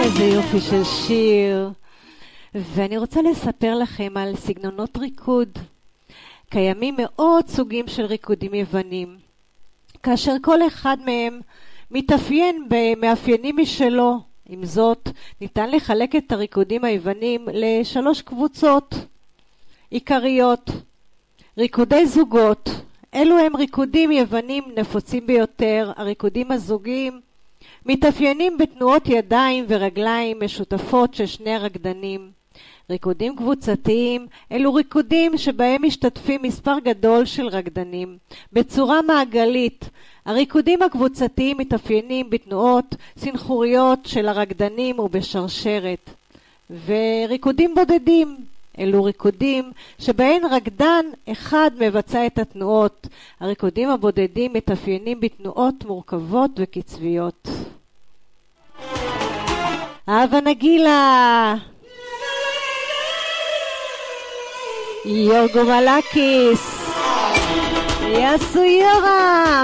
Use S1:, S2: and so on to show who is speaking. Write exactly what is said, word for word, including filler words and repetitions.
S1: איזה יופי של שיר. ואני רוצה לספר לכם על סגנונות ריקוד. קיימים מאות סוגים של ריקודים יוונים, כאשר כל אחד מהם מתאפיין במאפיינים משלו. עם זאת, ניתן לחלק את הריקודים היוונים לשלוש קבוצות עיקריות. ריקודי זוגות. אלו הם ריקודים יוונים נפוצים ביותר. הריקודים הזוגיים מתאפיינים בתנועות ידיים ורגליים משותפות של שני הרקדנים. ריקודים קבוצתיים אלו ריקודים שבהם משתתפים מספר גדול של רקדנים בצורה מעגלית. הריקודים הקבוצתיים מתאפיינים בתנועות סנחוריות של הרקדנים ובשרשרת. וריקודים בודדים אלו ריקודים שבהן רקדן אחד מבצע את התנועות. הריקודים הבודדים מתאפיינים בתנועות מורכבות וקצביות. הבה נגילה, יורגו מלאקיס, יסו יורם.